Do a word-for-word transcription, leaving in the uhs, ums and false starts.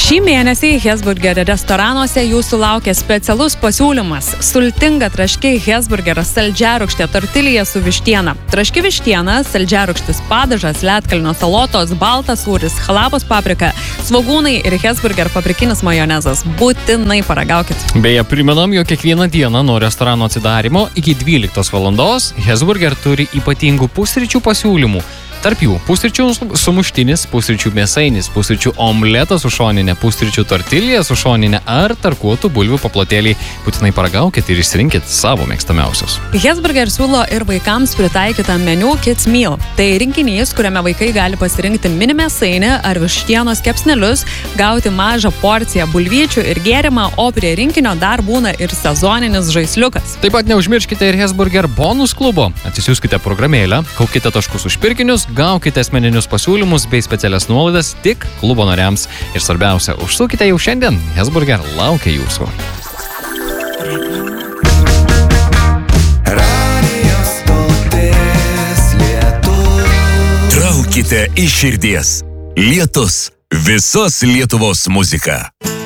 Šį mėnesį Hesburger restoranuose jūsų laukia specialus pasiūlymas. Sultinga traški Hesburger saldžiarūgštė tortilija su vištiena. Traški vištiena, saldžiarūgštis padažas, ledkalnio salotos, baltas sūris, chalapos paprika, svogūnai ir Hesburger paprikinis majonezas. Būtinai paragaukit. Beje, primenam, jog kiekvieną dieną nuo restorano atsidarimo iki dvyliktos valandos Hesburger turi ypatingų pusryčių pasiūlymų. Tarp jų pusryčių sumuštinis, pusryčių mėsainis, pusryčių omletas su šoninė, pusryčių tortilija su šoninė ar tarkuotų bulvių paplotėliai. Būtinai paragaukit ir išsirinkit savo mėgstamiausius. Hesburger siūlo ir vaikams pritaikytą meniu Kids Meal. Tai rinkinys, kuriame vaikai gali pasirinkti mini mėsainį ar vištienos kepsnelius, gauti mažą porciją bulvyčių ir gėrimą, o prie rinkinio dar būna ir sezoninis žaisliukas. Taip pat neužmirškite ir Hesburger bonus klubo. Atsisiųskite programėlę, kaupkite taškus už pirkinius, gaukite asmeninius pasiūlymus bei specialias nuolaidas tik klubo nariams. Ir svarbiausia, užsukite jau šiandien. Hesburger laukia jūsų. Traukite iš širdies. Lietus. Visos Lietuvos muzika.